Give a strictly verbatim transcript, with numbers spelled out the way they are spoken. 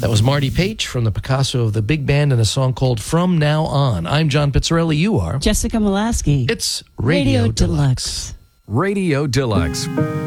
That was Marty Page from the Picasso of the Big Band and a song called From Now On. I'm John Pizzarelli. You are Jessica Molaski. It's Radio, Radio Deluxe. Deluxe. Radio Deluxe.